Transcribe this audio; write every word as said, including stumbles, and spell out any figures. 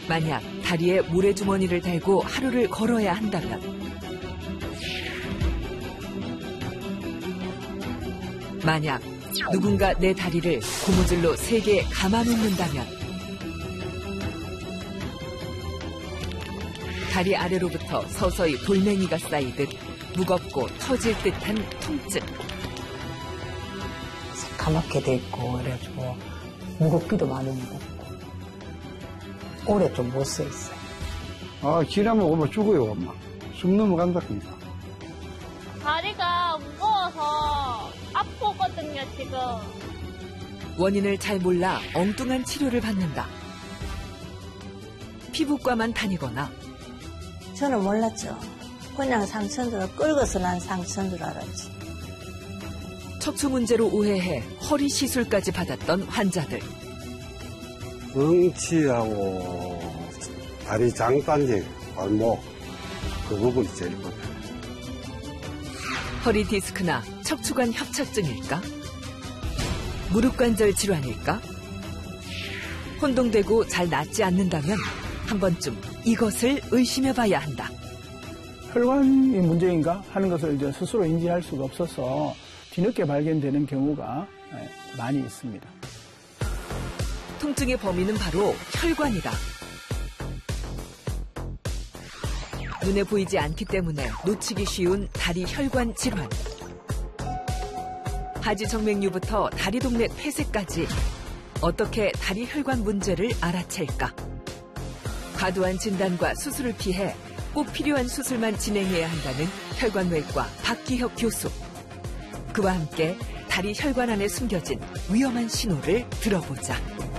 만약 다리에 모래주머니를 달고 하루를 걸어야 한다면, 만약 누군가 내 다리를 고무줄로 세 개 감아놓는다면, 다리 아래로부터 서서히 돌멩이가 쌓이듯 무겁고 터질 듯한 통증. 새까맣게 돼 있고 그래가지고 무겁기도 많이 무겁고 오래 좀 못 서 있어요. 아, 지나면 오면 죽어요, 엄마. 숨 넘어간다니까. 다리가 무거워서 아프거든요, 지금. 원인을 잘 몰라 엉뚱한 치료를 받는다. 피부과만 다니거나 저는 몰랐죠. 그냥 상처인 줄, 긁어서 난 상처인 줄 알았지. 척추 문제로 오해해 허리 시술까지 받았던 환자들. 엉치하고 다리 장단지, 발목, 그 부분이 제일 불편해요. 허리 디스크나 척추관 협착증일까? 무릎관절 질환일까? 혼동되고 잘 낫지 않는다면 한 번쯤 이것을 의심해봐야 한다. 혈관이 문제인가 하는 것을 이제 스스로 인지할 수가 없어서 뒤늦게 발견되는 경우가 많이 있습니다. 통증의 범인은 바로 혈관이다. 눈에 보이지 않기 때문에 놓치기 쉬운 다리 혈관 질환. 하지정맥류부터 다리 동네 폐쇄까지 어떻게 다리 혈관 문제를 알아챌까? 과도한 진단과 수술을 피해 꼭 필요한 수술만 진행해야 한다는 혈관외과 박기혁 교수. 그와 함께 다리 혈관 안에 숨겨진 위험한 신호를 들어보자.